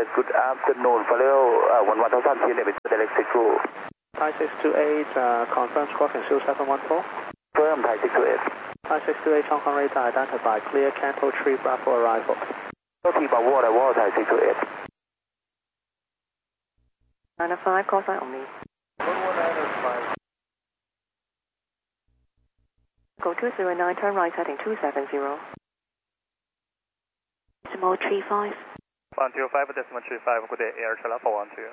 good afternoon. Follow 11,000 TNA with direct signal. Thai 628, confirm squawk and seal 714. Firm Thai 628. Thai 628, Hong Kong radar identified, clear, Campo 3 Bravo arrival. T Bravo arrival, Thai 628. 905, call sign only. 11905. Go 209, turn right heading 270. Decimal 35. 105, decimal 35, good day, air travel 412.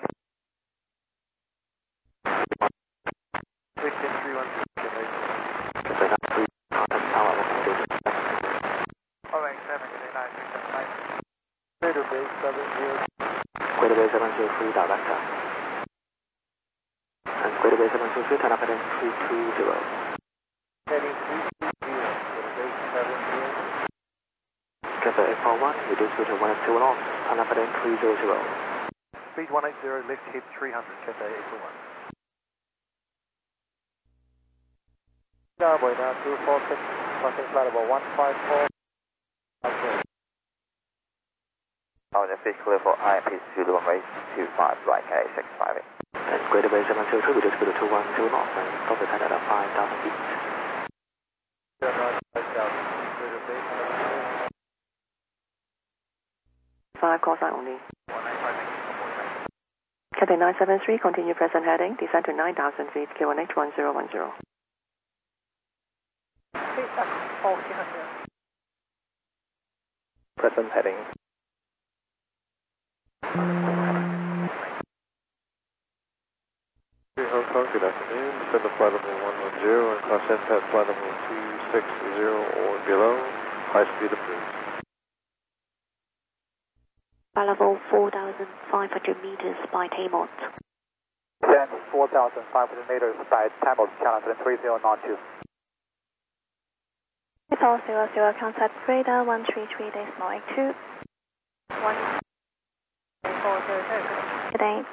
Alright, 7, good day, 9, 6, 5. Crater base 70. Crater base 703, direct. And Crater base 723, turn up heading 320. Heading 320, Crater base 70. Cathay 841, reduce speed to 102 knots, turn up heading 300. Speed 180, lift heat 300, Cathay 841. Starboy now 246, crossing flight level 154. On the fixed level IMP Zulu runway 25, right K658. And Crater base 702, reduce speed to 212 knots, and stop the head at 5,000 feet. 5, call sign only. Cathay 973, continue present heading, descend to 9,000 feet, QNH 1010. Present heading. Hong Kong, good afternoon. Descend to flight level 110 and cross NPAD flight level 260 or below. High speed approved. Flight level 4,500 meters by Taymont. Descend 4,500 meters by Tamil, channel 3092. It's all 00, contact radar 133.82. 140. Good day.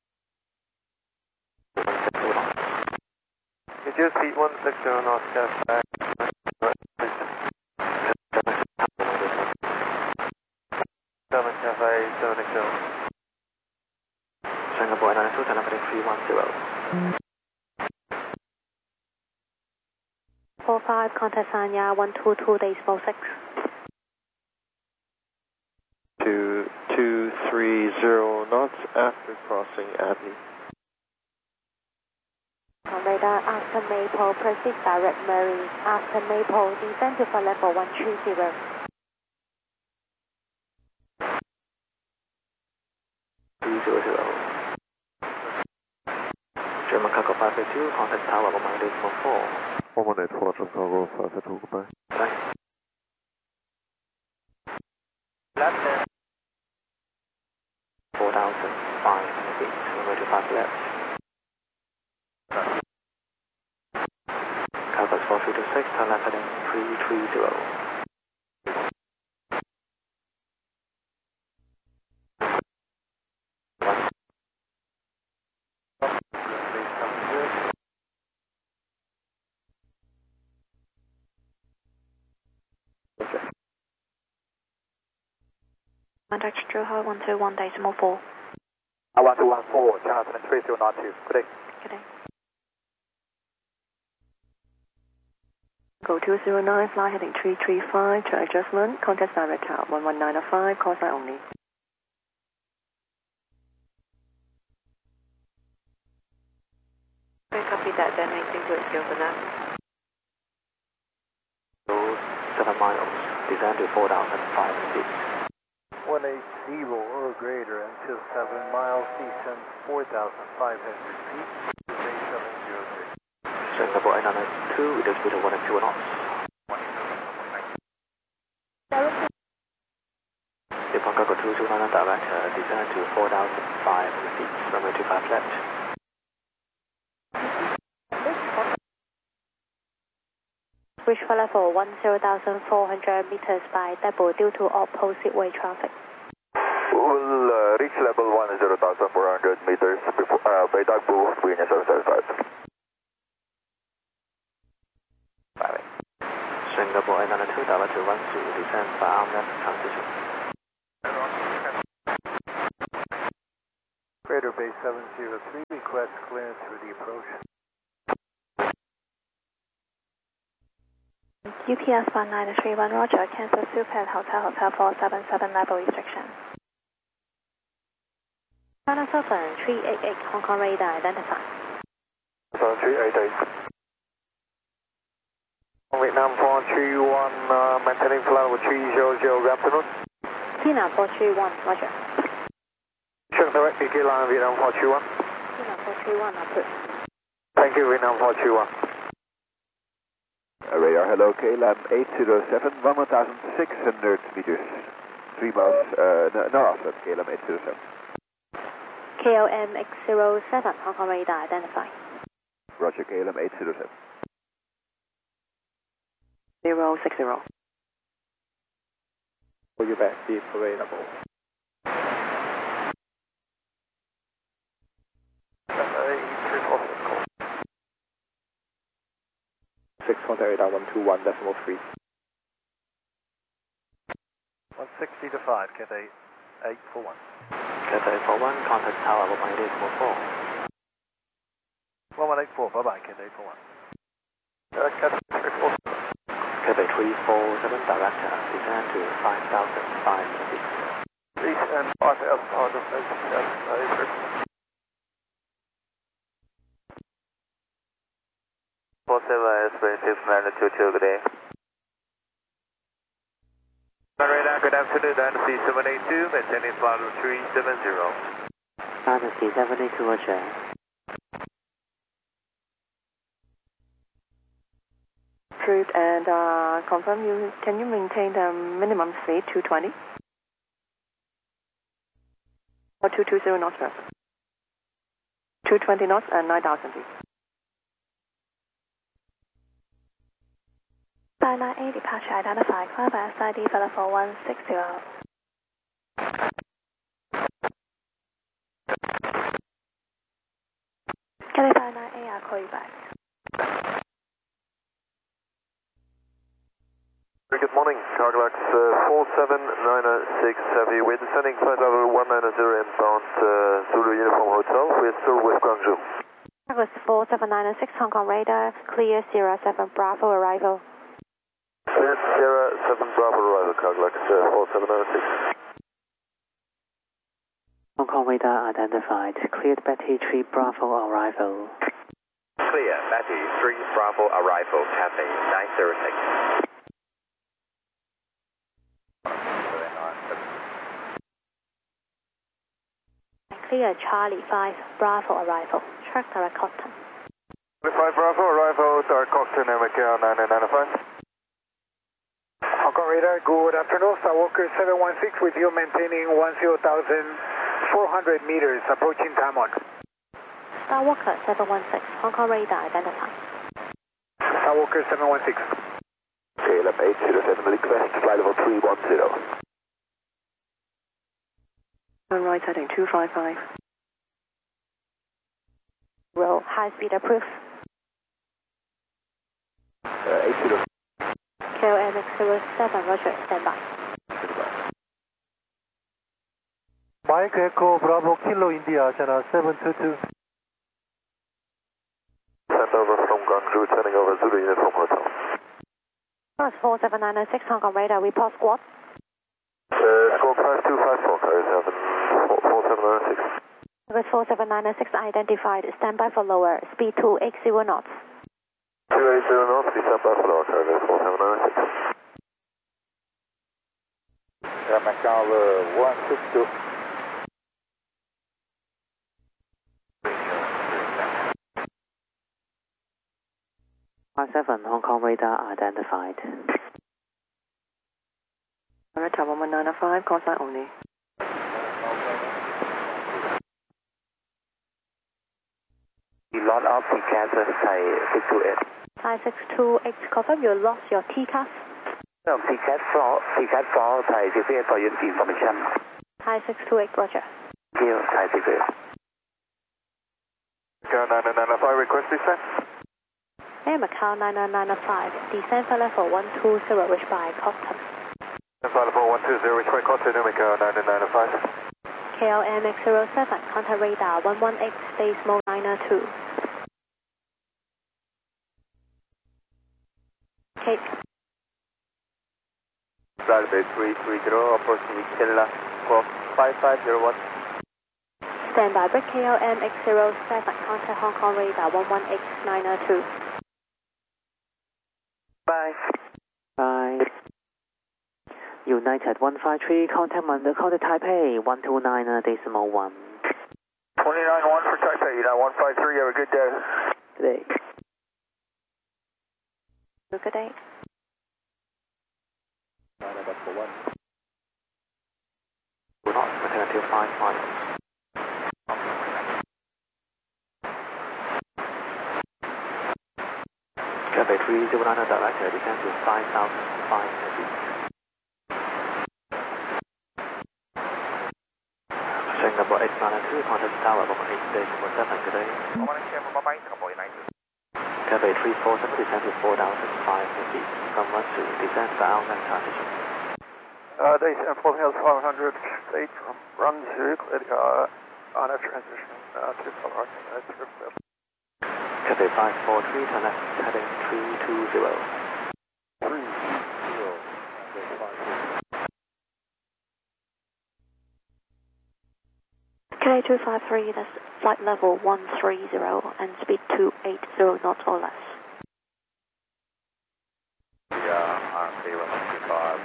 Reduce speed 160 knots, gas back. Cafe 7XL. Singapore 992, turn up heading 310. 45, contact Sanya 122.6. 230 knots after crossing Abbey. On radar, after Maple, proceed direct Marine. After Maple, descend to flight level 130. 300. German Cargo 582, contact tower 184. 184, German Cargo 582, goodbye. Right. Left hand. 4,500 feet, runway 25 left. Cargo 4326, turn left heading 330. Contact Johor 121.4. 1214, channel 3092. Good day. Good day. Go 209, fly heading 335, to adjustment, contact direct tower 11905, call sign only. Copy that, then anything to it, for now. So 7 miles, descend to 4,500 feet. 180 or greater until 7 miles, descend 4,500 feet, Cathay 703. Singapore 892, reduce speed to 102 knots. Japan Cargo 229 direct, descend to 4,500 feet, runway 25 left. Reach flight level 10,400 meters by double due to opposite way traffic. Will reach level 10,400 meters before, by Dagbu, Green 775. Singapore 892, direct to 10, descend by arm left transition. Raider Base 703, request clearance for the approach. UPS 1931, Roger, cancel Super Hotel 477 level restriction. China Southern 388, Hong Kong radar identified. 388. Vietnam 431, maintaining flight level 300, good afternoon. Vietnam 431, Roger. Check directly, K-line Vietnam 431. Vietnam 431, approved. Thank you, Vietnam 431. Radar, hello, KLM 807, 1,600 meters. 3 miles, north of KLM 807. KLM X07, Hong Kong radar identified. Roger, KLM 807. 060. For you back, deep available. 6 contact radar 121.3. 160 to 5, Cathay 841. Cathay 841, contact tower 11844. 1184, bye-bye, Cathay 841. Cathay 847. Cathay 347, director, descend to 5,005 feet. Descend 5,000 47 Spring 6922, good day. Radar, good afternoon, Dynasty 782, maintaining flight level 370. Dynasty 782, Roger. Approved and confirm you, can you maintain the minimum speed 220? Or 220 knots per 220 knots and 9,000 feet. 998 departure identified, climb by SID for the 4160. Cathay 598, I'll call you back. Good morning, Carglass 47906 Heavy. We're descending flight level 190 inbound Zulu Uniform Hotel. We're still with Guangzhou. Carglass 47906, Hong Kong radar, clear 07 Bravo arrival. Clear Sierra 7 Bravo arrival, Carglass 47906. Hong Kong radar identified. Cleared Betty 3 Bravo arrival. Clear, Betty 3 Bravo arrival, Cathay 906. Clear Charlie 5 Bravo arrival, track direct Cotton. 5 Bravo arrival, direct Cotton, America 995. Hong Kong radar, good afternoon, Skywalker 716 with you maintaining 10,400 meters, approaching Tamon. Skywalker 716, Hong Kong radar identified. Skywalker 716. KLM 807, request flight level 310. Turn right heading 255. Roll high speed approved. 807. KLM X07, Roger, stand by. Mike Echo Bravo Kilo India, channel 722. Send over from Guangzhou, turning over Zulu Uniform Hotel. Class 47906, Hong Kong radar, report squad. Squawk 5254, carry 4796. Class 47906 identified, stand by for lower, speed 280 knots. 280 knots, descend by for lower, carry 4796. Yeah, Macau 162. Seven Hong Kong radar identified. Tower 1195, call sign only. You load up TCAS Thai 628. Thai 628, confirm you lost your TCAS. No, TCAS 4 Thai 628 for your information. Thai 628, Roger. Thank you, Thai 628. Macau 9995, request descent. Air Macau 9995, descend for level 120, reach by Cotton. Flight level 120, reach by Cotton, Macau 9995. KLM X07, contact radar 118, decimal 902. Cape. Flightway 330, approaching Killa, squawk 5501. Standby, break KLM X07, contact Hong Kong radar 118, 902. Bye. Bye. United 153, contact Taipei 129 decimal 1. 29-1 for Taipei, United 153, have a good day. Today. Good day. Will not return until 5 miles. Cathay 309 direct descent to 5,500 feet. Singapore 892, contact tower 18.7, good day. Cathay 347, descent to 4,500 feet. From 1 to descent to Alnang altitude. Descent full hills 500, 8 runs on a transition to Colorado. Cathay 543, turn left, heading 320. KA 253, that's flight level 130 and speed 280 knots or less. RMC 125.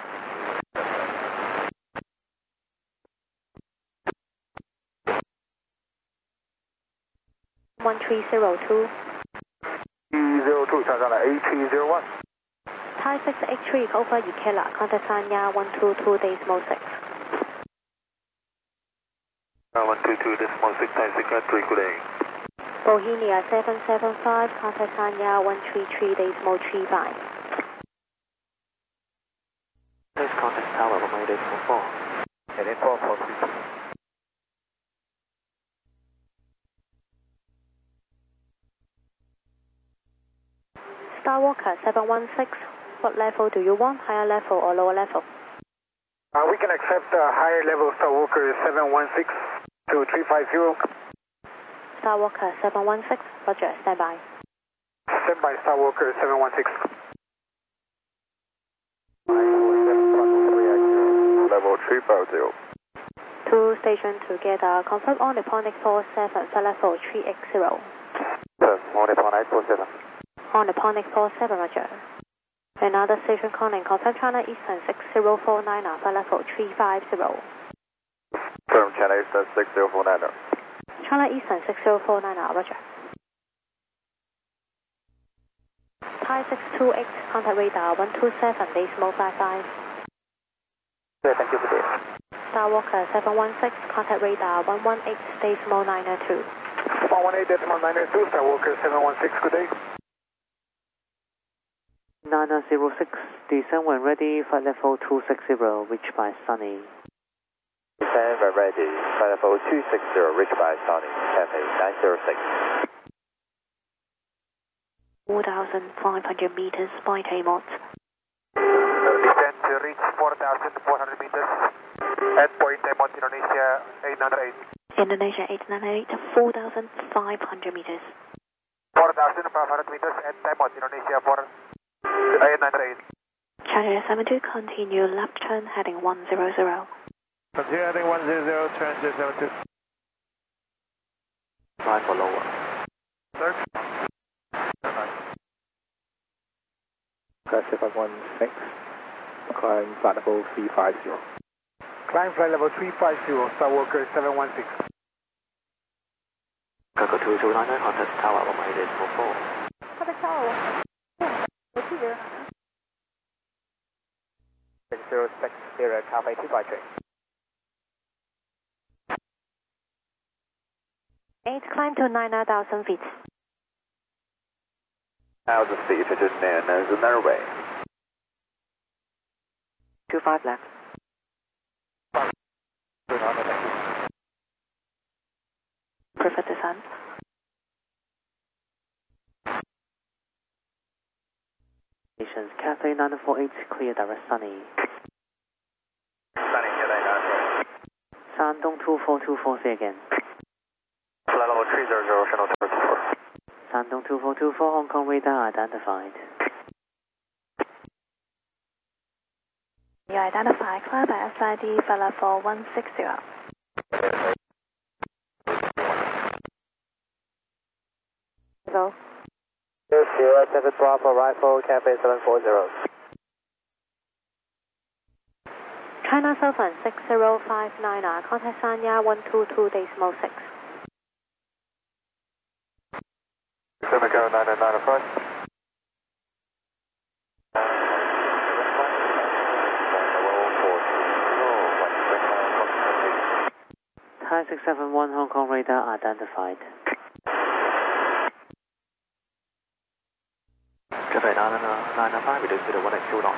1302. 202上来 AT01. Thai 683, over Ikela, contact Sanya 122 decimal 6. 122 decimal 6, Thai 683, good day. Bohemia 775, contact Sanya 133 decimal 35. Please contact tower 18844. Heading 4432. Starwalker 716, what level do you want? Higher level or lower level? We can accept higher level Starwalker 716 to 350. Starwalker 716, roger, standby. Standby Starwalker 716. Level 350. 2 station together, confirm on the Ponic 47, flight level 380. On the Ponic 47. On the Ponic 47, roger. Another station calling, confirm China Eastern 6049, flight level 350. Confirm China Eastern 6049. China Eastern 6049, roger. Thai 628, contact radar 127, decimal 55. Okay, thank you for this. Starwalker 716, contact radar 118, decimal 902. 118 decimal 902, Starwalker 716, good day. 906, descent when ready, flight level 260, reached by Sunny. Descent when ready, flight level 260, reached by Sunny, Cathay 906. 4,500 meters by Taymont. Descent to reach 4,400 meters. Endpoint Taymont, Indonesia 898. Indonesia 898, 4,500 meters. 4,500 meters at Taymont, Indonesia 898. Charger 72, continue left turn heading 100. Continue heading 100, transit 72. Try for lower. Sir? Classic 516, climb flight level 350. Climb flight level 350, Starwalker 716. Cargo 229, contact tower 18844. Contact tower. 6060, Cathay 253. 8, climb to 9,000 feet. 1,000 feet to just man as a runway. 25 left. Preferred descent. Stations Cathay 948, clear direct Sunny. Sunny, Cathay 948. Shandong 2424, say again. Flight level 300, Channel 24. Shandong 2424, Hong Kong radar identified. You identify, climb by SID, flight level 160. Hello. Sierra 7 Bravo Rifle, Cafe 740. China Southern 6059, contact Sanya 122.6. 7 Echo 995. Thai 671, Hong Kong radar identified. Cafe 995, reduce to the 1x2 knot.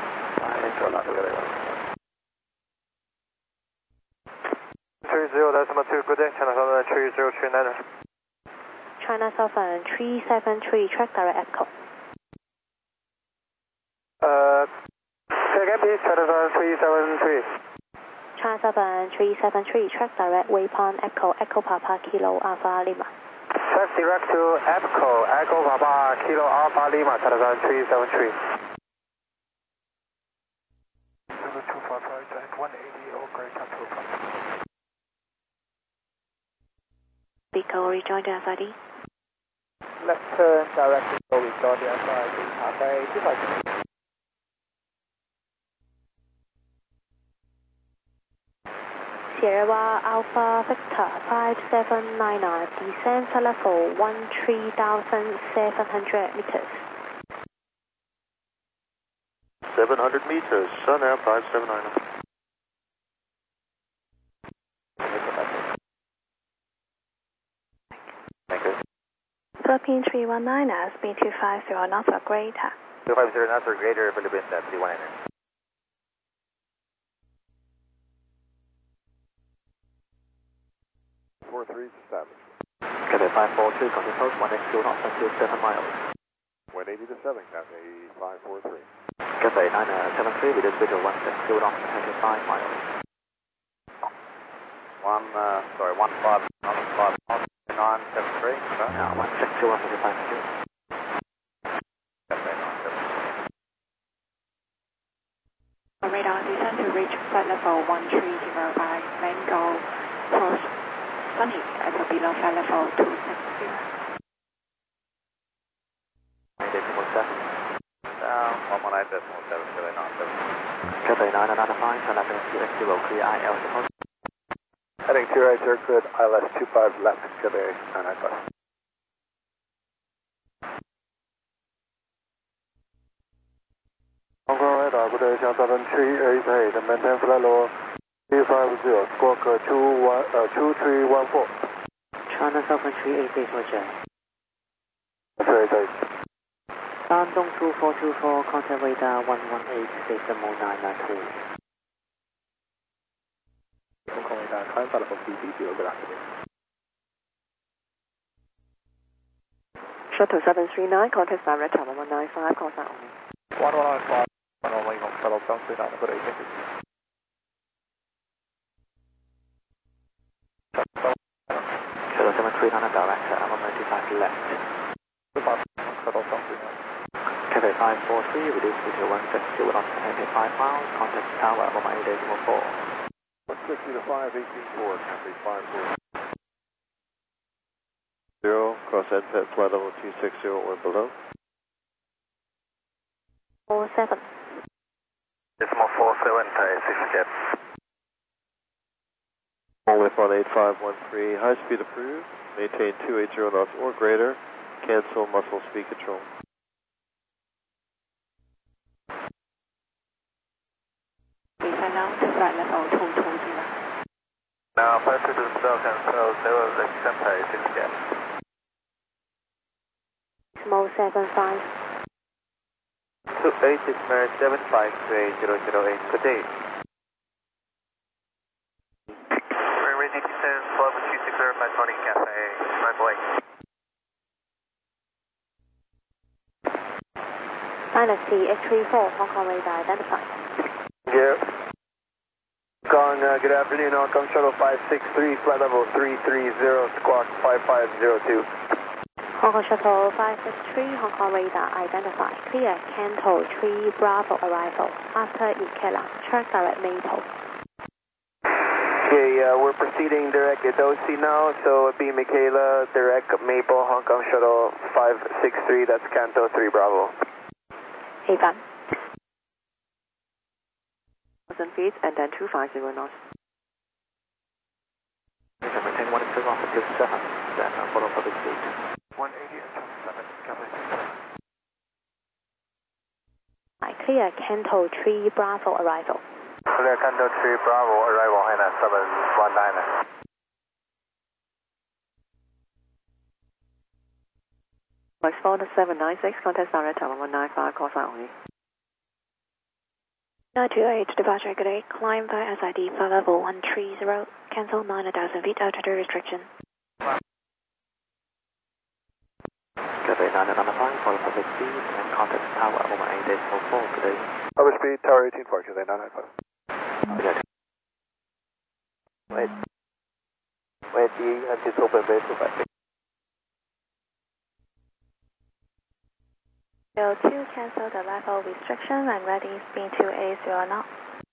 Good day, China Southern 3039. China Southern 373, track direct echo. Say again please, China Southern 373. China Southern 373, track direct waypoint echo, Echo Papa Kilo Alpha Lima. Track direct to Echo Papa Kilo Alpha Lima, China Southern 373. 0255, 180, all great, control. Pico, rejoin the SID. Left turn, direction, rejoin the SID, Cafe 252. Sierra Alpha Victor 5799, descend to level 13,700 meters. 700 meters, Sun Air 579. Thank you. Philippine 319, speed 250, knots or greater. 250 knots or greater, Philippines 319. 437. Cafe 542, contact post 1x2 knots until 7 miles. 180 to 7, Cafe 543. Cafe 973, reduce to 1x2 knots until 5 miles. 15973. Now 162 until 500. Cafe 973. Radar descend to reach flight level 1305, Mango, cross Sunny, below flight level 260. Decimal 7. Down 119.7, Cafe 995, turn left QX0, clear IL support. Heading 2 right, sir, good. ILS 25 left, Cafe 995. Hong Kong radar, good day, China Southern 388, maintain flight level 350, squawk 2314. China Southern 388, Roger. 388. Shandong 2424, contact radar 118, decimal 993. Hong Kong radar, climb flight level 330, good afternoon. Shuttle 739, contact direct 1195, call sign only. 1195, only on shuttle 739, good day, thank you. Shuttle 739, direct 195 left. Shuttle 739. Cafe 543, reduce to 160 knots until 5 miles, contact tower 180.4. 160 to 5, 184, Cafe 543. 0, cross NPET flight level 260 or below. 47. Decimal 47, Thai 6 jet. With on 8513, high speed approved, maintain 280 knots or greater, cancel muscle speed control. Descend now to flight level 220. Now 5 to the south and south, 0 except Thai 6 jet. Decimal 75. 28 is Mary 7538008, good day. We're ready to descend, flight level 260, flight Tony Cafe, Michael 8. Dynasty X34, Hong Kong radar identified. Yeah. Going good afternoon, Hong Kong Shuttle 563, flight level 330, squawk 5502. Hong Kong Shuttle 563, Hong Kong radar identified. Clear Canto 3 Bravo arrival. After Ikela, track direct Maple. Okay, we're proceeding direct at OC now, so it'd be Michaela, direct Maple, Hong Kong Shuttle 563, that's Canto 3 Bravo. 8番 1,000 feet and then 250 knots. You can maintain 1 off until 7, then follow public speed. 180 until 7, copy. Clear Canto 3 Bravo arrival. Clear Canto 3 Bravo, arrival Hainan 719. Flight 4796, contact direct 1195, call sign only. 928, departure good day, climb via SID, flight level 130, cancel 9,000 feet, altitude restriction. Cafe 995, follow public speed and contact tower over 8.4, good day. Public speed, tower 18 4, QZ 995. Wait, the open base 256. Bill 2, cancel the level restriction and ready speed to A0 knots.